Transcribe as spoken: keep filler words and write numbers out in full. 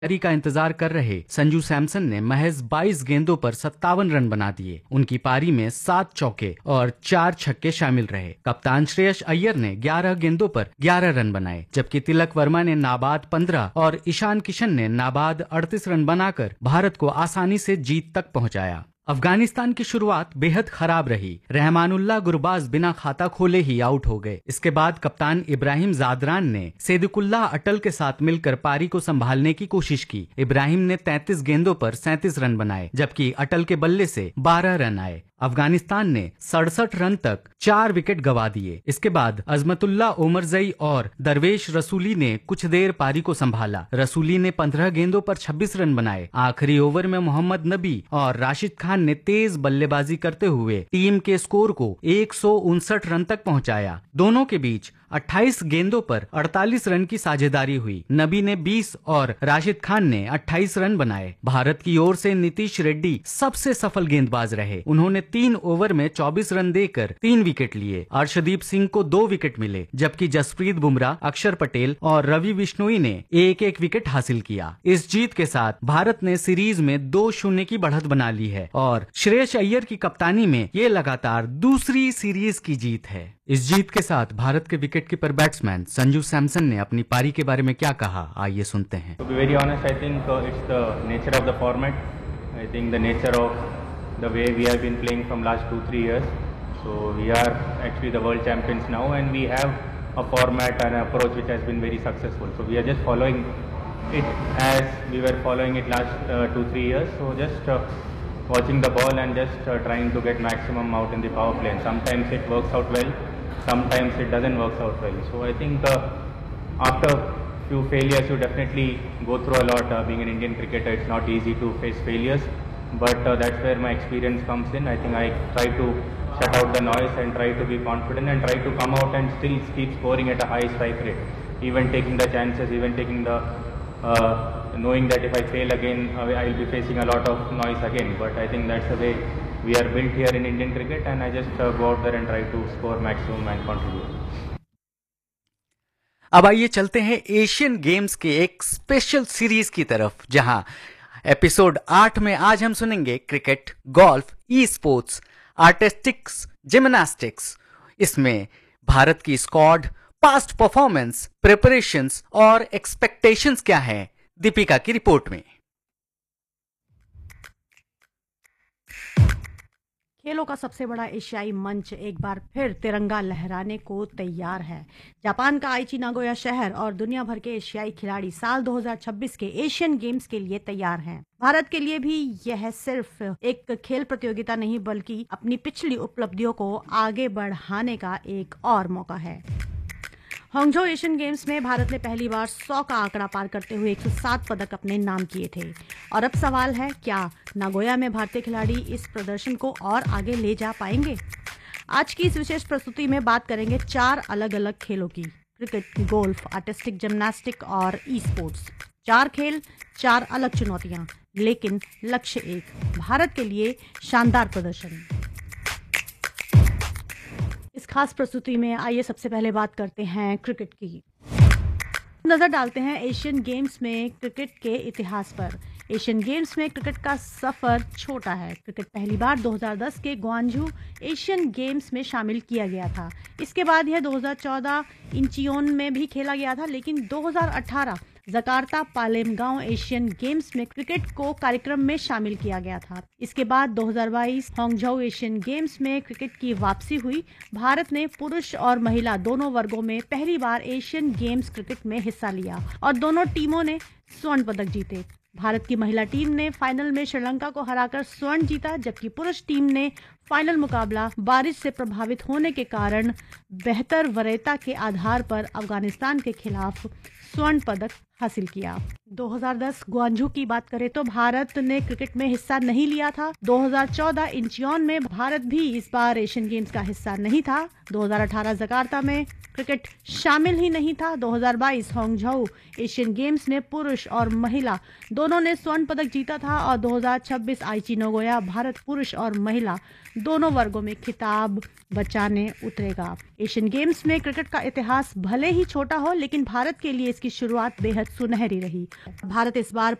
पारी का इंतजार कर रहे संजू सैमसन ने महज बाईस गेंदों पर सत्तावन रन बना दिए। उनकी पारी में सात चौके और चार छक्के शामिल रहे। कप्तान श्रेयस अय्यर ने ग्यारह गेंदों पर ग्यारह रन बनाए, जबकि तिलक वर्मा ने नाबाद पंद्रह और ईशान किशन ने नाबाद अड़तीस रन बनाकर भारत को आसानी से जीत तक पहुंचाया। अफगानिस्तान की शुरुआत बेहद खराब रही। रहमानुल्लाह गुरबाज बिना खाता खोले ही आउट हो गए। इसके बाद कप्तान इब्राहिम जादरान ने सेदुकुल्लाह अटल के साथ मिलकर पारी को संभालने की कोशिश की। इब्राहिम ने तैंतीस गेंदों पर सैंतीस रन बनाए, जबकि अटल के बल्ले से बारह रन आए। अफगानिस्तान ने सड़सठ रन तक चार विकेट गंवा दिए। इसके बाद अजमतुल्ला ओमरजई और दरवेश रसूली ने कुछ देर पारी को संभाला। रसूली ने पंद्रह गेंदों पर छब्बीस रन बनाए। आखिरी ओवर में मोहम्मद नबी और राशिद खान ने तेज बल्लेबाजी करते हुए टीम के स्कोर को एक सौ उनसठ रन तक पहुंचाया। दोनों के बीच अट्ठाईस गेंदों पर अड़तालीस रन की साझेदारी हुई। नबी ने बीस और राशिद खान ने अट्ठाईस रन बनाए। भारत की ओर से नीतीश रेड्डी सबसे सफल गेंदबाज रहे। उन्होंने तीन ओवर में चौबीस रन देकर तीन विकेट लिए। अर्शदीप सिंह को दो विकेट मिले, जबकि जसप्रीत बुमराह, अक्षर पटेल और रवि बिश्नोई ने एक एक विकेट हासिल किया। इस जीत के साथ भारत ने सीरीज में दो शून्य की बढ़त बना ली है और श्रेयस अय्यर की कप्तानी में ये लगातार दूसरी सीरीज की जीत है। इस जीत के साथ भारत के विकेटकीपर बैट्समैन संजू सैमसन ने अपनी पारी के बारे में क्या कहा, आइए सुनते हैं। To be very honest, I think uh, it's the nature of the format. I think the nature of the way we have been playing from last two three years. So we are actually the world champions now, and we have a format and approach which has been very successful. So we are just following it as we were following it last uh, two three years. So just uh, watching the ball and just uh, trying to get maximum out in the power play. And sometimes it works out well. Sometimes it doesn't work out well. So I think uh, after few failures you definitely go through a lot. Uh, being an Indian cricketer, it's not easy to face failures, but uh, that's where my experience comes in. I think I try to shut out the noise and try to be confident and try to come out and still keep scoring at a high strike rate, even taking the chances, even taking the uh, knowing that if I fail again uh, I will be facing a lot of noise again. But I think that's the way we are built here in Indian cricket, and I just uh, go out there and try to score maximum and contribute. अब आइए चलते हैं Asian games के एक special series की तरफ, जहां episode आठ में आज हम सुनेंगे cricket, golf, e sports, artistics, gymnastics. इसमें भारत की स्क्वाड, पास्ट परफॉर्मेंस, प्रिपरेशंस और एक्सपेक्टेशंस क्या हैं, दीपिका की रिपोर्ट में। खेलों का सबसे बड़ा एशियाई मंच एक बार फिर तिरंगा लहराने को तैयार है। जापान का आइची नागोया शहर और दुनिया भर के एशियाई खिलाड़ी साल दो हज़ार छब्बीस के एशियन गेम्स के लिए तैयार हैं। भारत के लिए भी यह सिर्फ एक खेल प्रतियोगिता नहीं, बल्कि अपनी पिछली उपलब्धियों को आगे बढ़ाने का एक और मौका है। हांगझो एशियन गेम्स में भारत ने पहली बार सौ का आंकड़ा पार करते हुए एक सौ सात पदक अपने नाम किए थे। और अब सवाल है, क्या नागोया में भारतीय खिलाड़ी इस प्रदर्शन को और आगे ले जा पाएंगे? आज की इस विशेष प्रस्तुति में बात करेंगे चार अलग अलग खेलों की: क्रिकेट, गोल्फ, आर्टिस्टिक, जिम्नास्टिक और ई स्पोर्ट्स। चार खेल, चार अलग चुनौतियां, लेकिन लक्ष्य एक, भारत के लिए शानदार प्रदर्शन। इस खास प्रस्तुति में आइए सबसे पहले बात करते हैं क्रिकेट की। नजर डालते हैं एशियन गेम्स में क्रिकेट के इतिहास पर। एशियन गेम्स में क्रिकेट का सफर छोटा है। क्रिकेट पहली बार दो हज़ार दस के ग्वांझू एशियन गेम्स में शामिल किया गया था। इसके बाद यह दो हज़ार चौदह इंचियोन में भी खेला गया था, लेकिन दो हज़ार अठारह जकार्ता पालेमगांव एशियन गेम्स में क्रिकेट को कार्यक्रम में शामिल किया गया था। इसके बाद दो हज़ार बाईस हांगझो एशियन गेम्स में क्रिकेट की वापसी हुई। भारत ने पुरुष और महिला दोनों वर्गों में पहली बार एशियन गेम्स क्रिकेट में हिस्सा लिया और दोनों टीमों ने स्वर्ण पदक जीते। भारत की महिला टीम ने फाइनल में श्रीलंका को हराकर स्वर्ण जीता, जबकि पुरुष टीम ने फाइनल मुकाबला बारिश से प्रभावित होने के कारण बेहतर वरीयता के आधार पर अफगानिस्तान के खिलाफ स्वर्ण पदक हासिल किया। दो हज़ार दस ग्वांझू की बात करें तो भारत ने क्रिकेट में हिस्सा नहीं लिया था। दो हज़ार चौदह इंचियोन में भारत भी इस बार एशियन गेम्स का हिस्सा नहीं था। दो हज़ार अठारह जकार्ता में क्रिकेट शामिल ही नहीं था। दो हज़ार बाईस हांगझो एशियन गेम्स में पुरुष और महिला दोनों ने स्वर्ण पदक जीता था और दो हज़ार छब्बीस आइची नागोया भारत पुरुष और महिला दोनों वर्गों में खिताब बचाने उतरेगा। एशियन गेम्स में क्रिकेट का इतिहास भले ही छोटा हो, लेकिन भारत के लिए इसकी शुरुआत बेहद सुनहरी रही। भारत इस बार